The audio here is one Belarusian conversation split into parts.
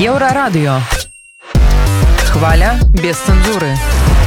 Еўрарадыё. Хваля без цэнзуры.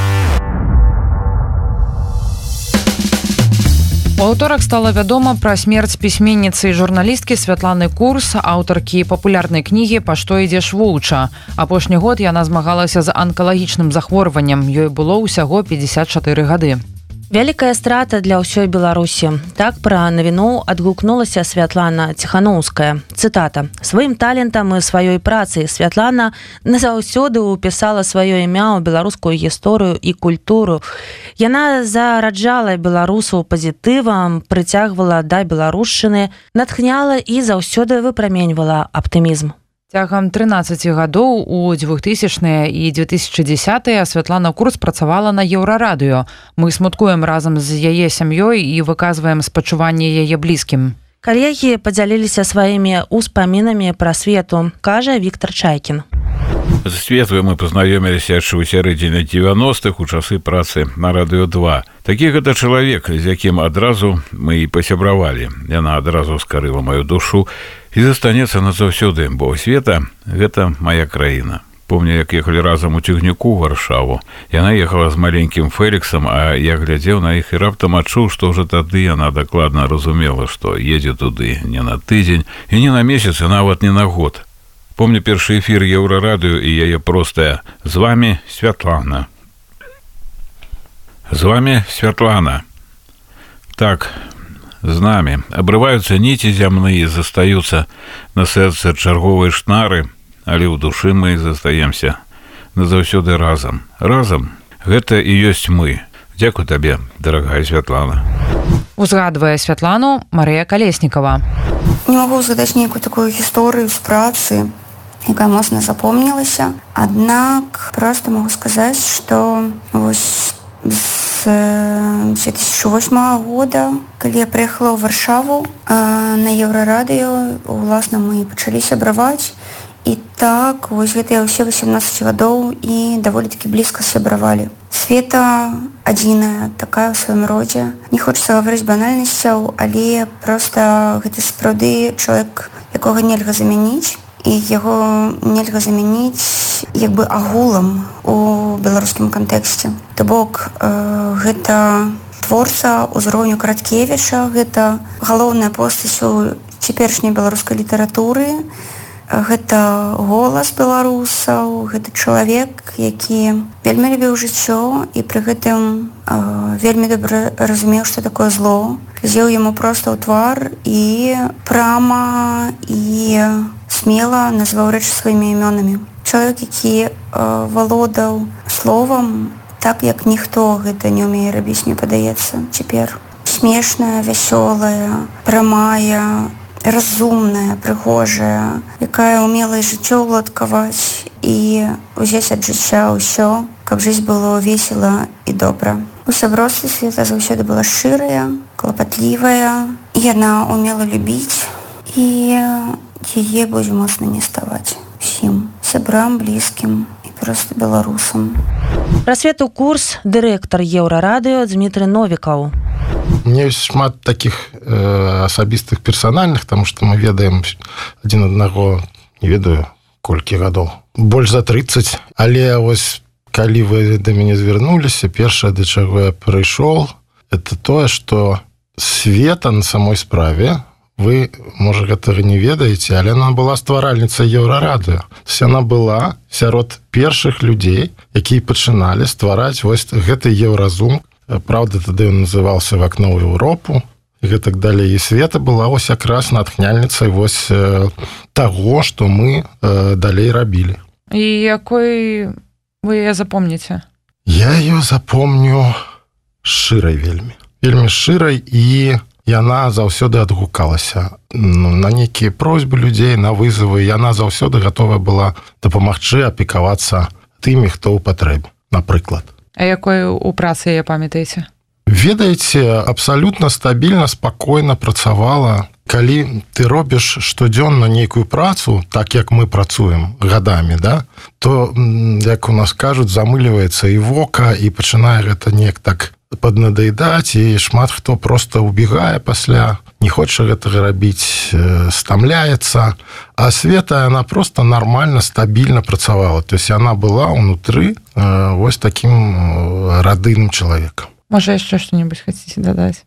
У аўторак стала вядома пра смерць пісьменніцы і журналісткі Святланы Курс, аўтаркі папулярнай кнігі «Па што ідзеш воўча». Апошні год яна змагалася з анкалагічным захворваннем. Ёй было ўсяго 54 гады. Вялікая страта для ўсёй Беларусі. Так пра навіну адгукнулася Святлана Ціханаўская. Цытата. «Сваім талентам і сваёй працай Святлана назаўсёды ўпісала сваё імя ў беларускую гісторыю і культуру. Яна зараджала беларусаў пазітывам, прыцягвала да беларушчыны, натхняла і заўсёды выпраменьвала аптымізм». Цягам 13 гадоў у 2000-е і 2010-е Святлана Курс працавала на Еўрарадыё. Мы смуткуем разам з яе сям'ёй і выказваем спачуванне яе блізкім. Калегі падзяліліся сваімі ўспамінамі пра Свету, кажа Віктор Чайкін. З Светлай мы пазнаёміліся яшчэ ў сярэдзіне 90-х у часы працы на Радыё 2. Такі гэта чалавек, з якім адразу мы і пасябравалі. Яна адразу скарыла маю душу і застанецца назаўсёды, бо Света – гэта мая краіна. Помню, як ехалі разам у цягніку ў Варшаву. Яна ехала з маленькім Фэліксам, а я глядзеў на іх і раптам адчуў, што ўжо тады яна дакладна разумела, што едзе туды не на тыдзень і не на месяц, і нават не на год. Помню першы эфір Еўрарадыё і яе простая «З вами Святлана». «З вами Святлана». Так, з намі. Абрываюцца ніці зямныя, застаюцца на сэрцы чарговыя шнары, але ў душы мы застаемся назаўсёды разам. Разам гэта і ёсць мы. Дзякуй табе, дарагая Святлана. Узгадвае Святлану Марыя Калеснікава. Не магу згадаць нейкую такую гісторыю з працы, якая моцна запомнілася. Аднак проста магу сказаць, што вось з 2008 года, калі я прыехала ў Варшаву на Еўрарадыё, уласна мы пачалі сябраваць. І так, вось гэтыя ўсе 18 гадоў і даволі-такі блізка сябравалі. Света адзіная, такая ў сваім родзе. Не хочацца гаварыць банальнасцяў, але проста гэта сапраўды чалавек, якога нельга замяніць. І яго нельга замяніць як бы агулам у беларускім кантэксце. То бок, гэта творца ўзроўню Караткевіча, гэта галоўная постаць у цяперашняй беларускай літаратуры, гэта голас беларусаў, гэта чалавек, які вельмі любіў жыццё і пры гэтым вельмі добра разумеў, што такое зло. Глядзеў яму проста ў твар і прама і смела назваў рэчы сваімі імёнамі. Чалавек, які валодаў словам так, як ніхто гэта не ўмее рабіць, мне падаецца цяпер. Смешная, вясёлая, прамая, разумная, прыгожая, якая ўмела жыццё ўладкаваць і ўзяць ад жыцця ўсё, каб жыць было весела і добра. У сяброўстве Света заўсёды была шчырая, клапатлівая, яна ўмела любіць і яе будзе моцна не ставаць усім сябрам, блізкім і проста беларусам. Пра Свету Курс дырэктар Еўрарадыё Дмітрый Новікаў. У меня есть шмат таких асабістых персанальных, потому что мы ведаем адзін аднаго, не ведаю, колькі гадоў. Больш за 30. Але вось, калі вы да мяне звярнуліся, першае, да чаго я прыйшоў, это тое, што Света на самой справе, вы, можа, гэтага не ведаеце, але она была стваральніцай Еўрарадыё. То есть она была сярод першых людзей, якія пачыналі ствараць вось гэты Еўразум. Правда, тады ён называўся «В акно ў Еўропу» і гэтак далей. І Света была вось якраз натхняльніцай вось таго, што мы далей рабілі. І якой вы яе запомніце? Я ее запомню шчырай вельмі. Вельмі шчырай, і яна заўсёды адгукалася на нейкія просьбы людзей, на вызовы. Яна заўсёды гатовая была дапамагчы апекавацца тымі, хто ў патрэбе, напрыклад. А якой у працы яе памятаеце? Ведаеце, абсалютна стабільна, спакойна працавала. Калі ты робіш штодзённа нейкую працу, так як мы працуем гадамі, да, то, як у нас кажуць, замыліваецца і вока, і пачынае гэта неяк так паднадаедаць, і шмат хто проста убегае пасля не хоча гэтага рабіць, стамляецца. А Света, она просто нормально, стабільна працавала. То есть она была ўнутры вось таким радыйным чалавекам. Можа, яшчэ што-нибудь хацеце дадаць?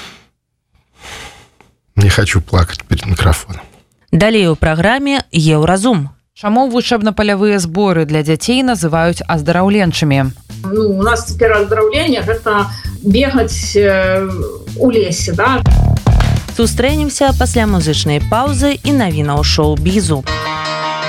Не хочу плакать перед микрофоном. Далей у праграме Еўразум. Чаму вучэбна-палявыя зборы для дзяцей называюць аздараўленчымі? У нас цяпер аздараўленне гэта бегаць у лесе, да? Сустрэнемся пасля музычнай паўзы і навінаў шоу-бізу.